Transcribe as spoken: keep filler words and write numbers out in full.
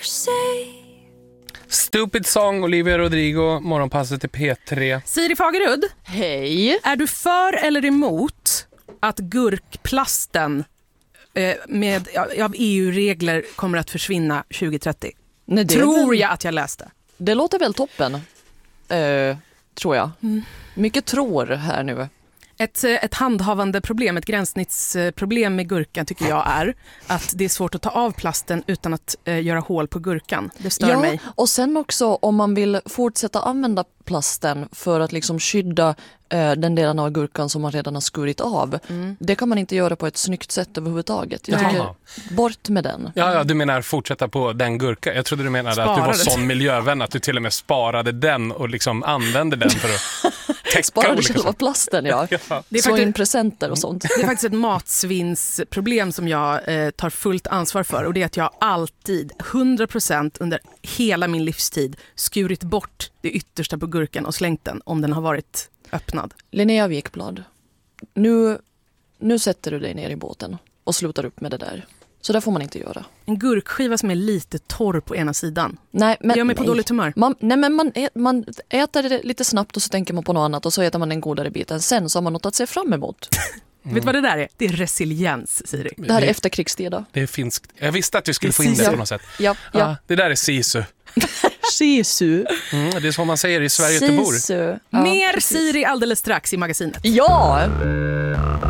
say. Stupid Song, Olivia Rodrigo, morgonpasset till P tre. Siri Fagerud, hej. Är du för eller emot att gurkplasten eh, med, av E U-regler kommer att försvinna tjugo trettio? Nej, det Tror väl, jag att jag läste. Det låter väl toppen, eh, tror jag. Mm. Mycket tror här nu. Ett, ett handhavande problem, ett gränssnittsproblem med gurkan tycker jag är att det är svårt att ta av plasten utan att eh, göra hål på gurkan. Det stör ja, mig. Och sen också om man vill fortsätta använda plasten för att liksom skydda eh, den delen av gurkan som man redan har skurit av. Mm. Det kan man inte göra på ett snyggt sätt överhuvudtaget. Jag tycker, bort med den. Ja, ja, du menar fortsätta på den gurka. Jag trodde du menade Sparade. att du var sån miljövän att du till och med sparade den och liksom använde den för att täcka Sparade olika själva saker. plasten, ja. Ja. Det är Så faktiskt- in presenter och sånt. Det är faktiskt ett matsvinnsproblem som jag eh, tar fullt ansvar för, och det är att jag alltid, hundra procent under hela min livstid, skurit bort det yttersta på gurkan och slängt den om den har varit öppnad. Linnea Wikblad, nu, nu sätter du dig ner i båten och slutar upp med det där. Så där får man inte göra. En gurkskiva som är lite torr på ena sidan. Nej, men, Det gör mig på nej. dåligt humör. Man, nej, men man, ä, man äter det lite snabbt och så tänker man på något annat och så äter man den godare biten. Sen så har man något att se fram emot. Mm. Vet du vad det där är? Det är resiliens, Siri. Det här är Det- efterkrigstida. Det är finskt. Jag visste att du skulle Det är få in det sisu. på något sätt. Ja, Ja, ja. det där är sisu. Sisu. Mm, det är så man säger i Sverige Göteborg. Sisu. Ja, Mer precis. Siri alldeles strax i magasinet. Ja!